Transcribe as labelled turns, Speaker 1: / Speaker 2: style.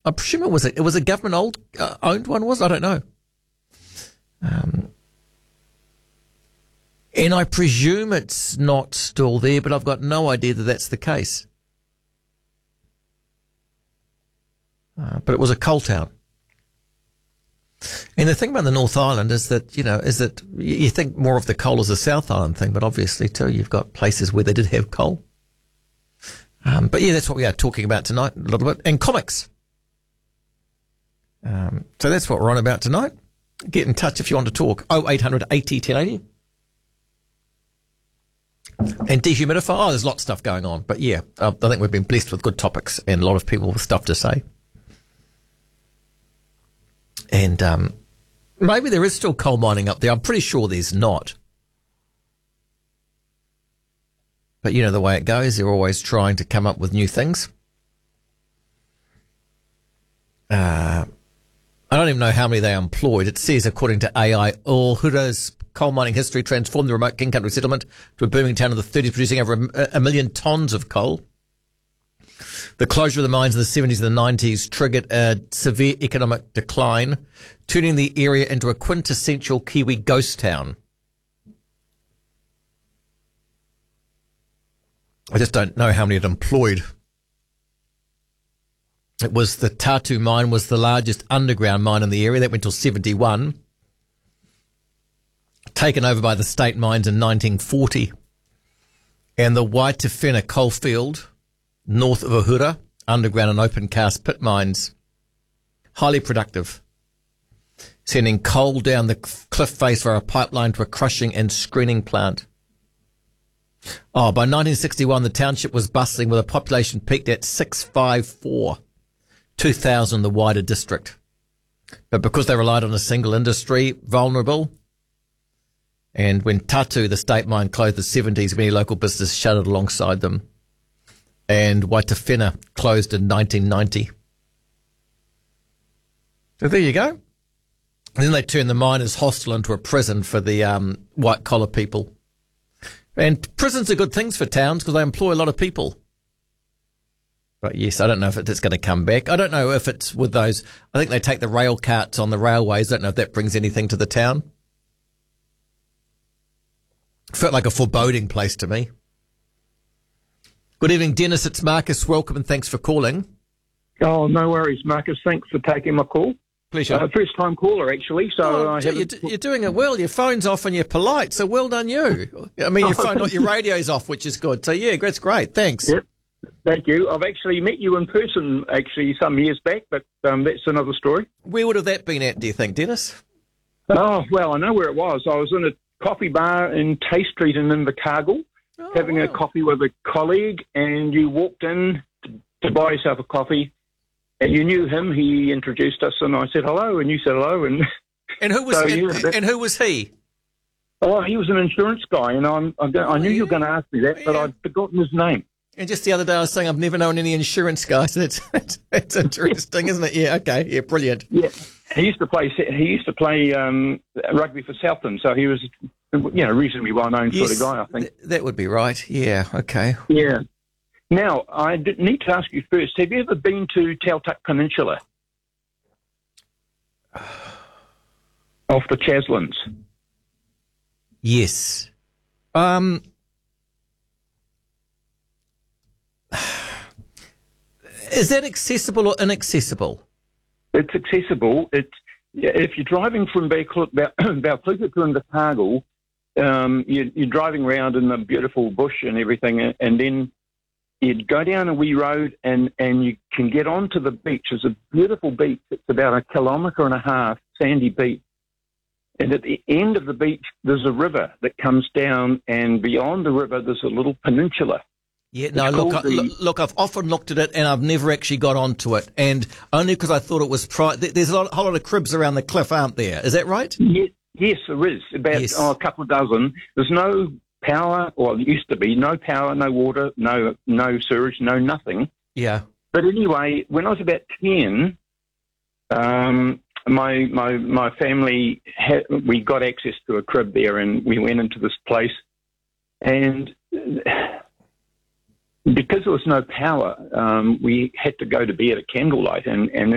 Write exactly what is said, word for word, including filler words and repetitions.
Speaker 1: I presume it was a, it was a government old uh, owned one, was it? I don't know. Um, and I presume it's not still there, but I've got no idea that that's the case. Uh, but it was a coal town. And the thing about the North Island is that, you know, is that you think more of the coal as a South Island thing, but obviously too, you've got places where they did have coal. Um, but yeah, that's what we are talking about tonight a little bit. And comics. Um, so that's what we're on about tonight. Get in touch if you want to talk. oh eight hundred eighty ten eighty. And dehumidifier. Oh, there's lots of stuff going on. But yeah, I think we've been blessed with good topics and a lot of people with stuff to say. And um, maybe there is still coal mining up there. I'm pretty sure there's not. But you know the way it goes. They're always trying to come up with new things. Uh, I don't even know how many they employed. It says, according to A I, Uhura's coal mining history transformed the remote King Country settlement to a booming town of the thirties, producing over a, a million tonnes of coal. The closure of the mines in the seventies and the nineties triggered a severe economic decline, turning the area into a quintessential Kiwi ghost town. I just don't know how many it employed. It was the Tatu mine was the largest underground mine in the area. That went till seventy-one. Taken over by the state mines in nineteen forty. And the Waitawhena coalfield, north of Uhura, underground and open cast pit mines, highly productive, sending coal down the cliff face via a pipeline to a crushing and screening plant. Oh, by nineteen sixty-one, the township was bustling with a population peaked at six hundred fifty-four, two thousand in the wider district. But because they relied on a single industry, vulnerable, and when Tatu, the state mine, closed in the seventies, many local businesses shuttered alongside them. And Waitawhena closed in nineteen ninety. So there you go. And then they turned the miners' hostel into a prison for the um, white-collar people. And prisons are good things for towns because they employ a lot of people. But yes, I don't know if it's going to come back. I don't know if it's with those. I think they take the rail carts on the railways. I don't know if that brings anything to the town. Felt like a foreboding place to me. Good evening, Dennis. It's Marcus. Welcome and thanks for calling.
Speaker 2: Oh, no worries, Marcus. Thanks for taking my call.
Speaker 1: Pleasure.
Speaker 2: Uh, first time caller, actually. So
Speaker 1: oh,
Speaker 2: I
Speaker 1: you're, you're doing it well. Your phone's off and you're polite. So well done, you. I mean, your phone, not your radio's off, which is good. So yeah, that's great. Thanks.
Speaker 2: Yep. Thank you. I've actually met you in person, actually, some years back, but um, that's another story.
Speaker 1: Where would have that been at? Do you think, Dennis?
Speaker 2: Oh well, I know where it was. I was in a coffee bar in Tay Street in Invercargill. Oh, having wow. a coffee with a colleague, and you walked in to, to buy yourself a coffee, and you knew him. He introduced us, and I said hello, and you said hello, and
Speaker 1: and who was
Speaker 2: so,
Speaker 1: and,
Speaker 2: yeah,
Speaker 1: and who was he?
Speaker 2: Oh, he was an insurance guy, and I'm, I'm I
Speaker 1: oh,
Speaker 2: knew
Speaker 1: yeah.
Speaker 2: you were going to ask me that, but
Speaker 1: yeah.
Speaker 2: I'd forgotten his name.
Speaker 1: And just the other day, I was saying I've never known any insurance guys. That's that's, that's interesting, isn't it? Yeah. Okay. Yeah. Brilliant.
Speaker 2: Yeah. He used to play. He used to play um, rugby for Southland, so he was, you know, reasonably well known
Speaker 1: yes,
Speaker 2: sort of guy. I think
Speaker 1: th- that would be right. Yeah. Okay.
Speaker 2: Yeah. Now I did need to ask you first. Have you ever been to Tautaq Peninsula off the Chaslands?
Speaker 1: Yes. Um. Is that accessible or inaccessible?
Speaker 2: It's accessible. It's if you're driving from Balclutha to Invercargill, um, you're, you're driving around in the beautiful bush and everything, and then you'd go down a wee road and, and you can get onto the beach. It's a beautiful beach. It's about a kilometre and a half, sandy beach. And at the end of the beach, there's a river that comes down, and beyond the river, there's a little peninsula.
Speaker 1: Yeah, no, look, I, the... look, I've often looked at it and I've never actually got onto it, and only because I thought it was pri- There's a lot, whole lot of cribs around the cliff, aren't there? Is that right?
Speaker 2: Yes, yes there is. About
Speaker 1: yes.
Speaker 2: oh, a couple of dozen. There's no power, or it used to be, no power, no water, no no sewage, no nothing.
Speaker 1: Yeah.
Speaker 2: But anyway, when I was about ten, um, my my my family had, we got access to a crib there, and we went into this place, and because there was no power, um, we had to go to bed at candlelight, and, and